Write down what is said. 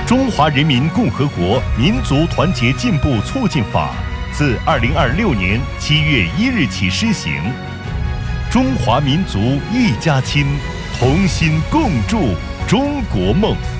中华人民共和国民族团结进步促进法自2026年7月1日起施行。中华民族一家亲，同心共筑中国梦。